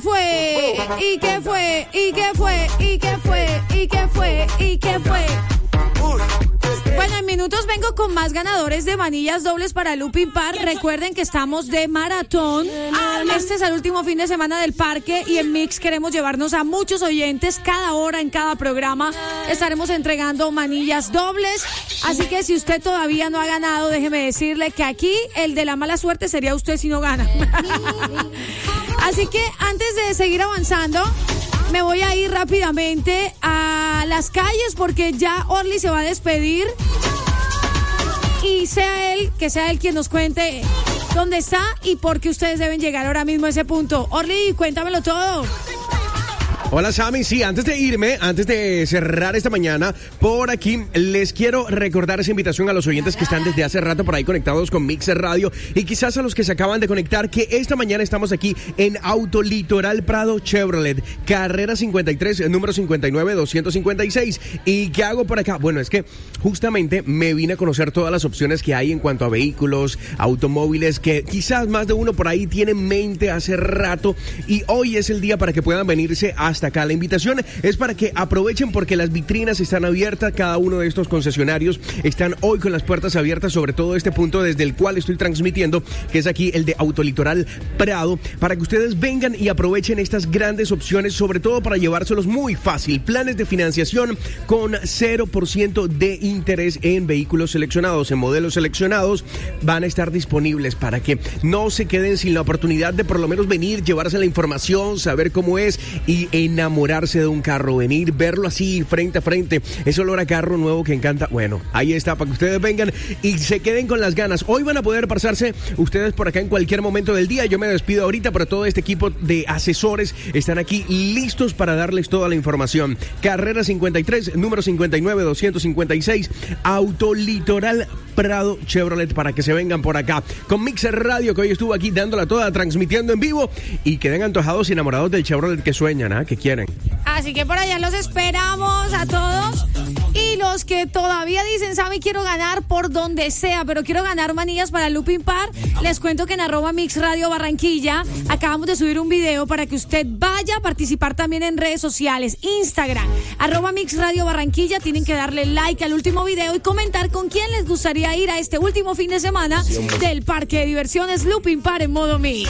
fue? ¿Y qué fue? ¿Y qué fue? ¿Y qué fue? ¿Y qué fue? ¿Y qué fue? Bueno, en minutos vengo con más ganadores de manillas dobles para Looping Park. Recuerden que estamos de maratón. Este es el último fin de semana del parque y en Mix queremos llevarnos a muchos oyentes. Cada hora en cada programa estaremos entregando manillas dobles. Así que si usted todavía no ha ganado, déjeme decirle que aquí el de la mala suerte sería usted si no gana. Así que antes de seguir avanzando, me voy a ir rápidamente a las calles porque ya Orly se va a despedir. Y que sea él quien nos cuente dónde está y por qué ustedes deben llegar ahora mismo a ese punto. Orly, cuéntamelo todo. Hola Sammy, sí, antes de cerrar esta mañana, por aquí les quiero recordar esa invitación a los oyentes que están desde hace rato por ahí conectados con Mixer Radio y quizás a los que se acaban de conectar que esta mañana estamos aquí en Autolitoral Prado Chevrolet, carrera 53, número 59-256. ¿Y qué hago por acá? Bueno, es que justamente me vine a conocer todas las opciones que hay en cuanto a vehículos, automóviles, que quizás más de uno por ahí tiene en mente hace rato y hoy es el día para que puedan venirse hasta acá. La invitación es para que aprovechen porque las vitrinas están abiertas, cada uno de estos concesionarios están hoy con las puertas abiertas, sobre todo este punto desde el cual estoy transmitiendo, que es aquí el de Autolitoral Prado, para que ustedes vengan y aprovechen estas grandes opciones, sobre todo para llevárselos muy fácil. Planes de financiación con 0% de interés en vehículos seleccionados, en modelos seleccionados, van a estar disponibles para que no se queden sin la oportunidad de por lo menos venir, llevarse la información, saber cómo es y enamorarse de un carro, venir, verlo así frente a frente, ese olor a carro nuevo que encanta. Bueno, ahí está, para que ustedes vengan y se queden con las ganas. Hoy van a poder pasarse ustedes por acá en cualquier momento del día. Yo me despido ahorita, pero todo este equipo de asesores están aquí listos para darles toda la información. Carrera 53, número 59-256, Autolitoral Prado Chevrolet, para que se vengan por acá con Mixer Radio, que hoy estuvo aquí dándola toda, transmitiendo en vivo y queden antojados y enamorados del Chevrolet que sueñan, ¿ah? Que quieren. Así que por allá los esperamos a todos. Y los que todavía dicen, Sammy, quiero ganar por donde sea, pero quiero ganar manillas para Looping Park, les cuento que en @MixRadio Barranquilla acabamos de subir un video para que usted vaya a participar también en redes sociales, Instagram, @MixRadio Barranquilla. Tienen que darle like al último video y comentar con quién les gustaría ir a este último fin de semana del parque de diversiones Looping Park en modo Mix.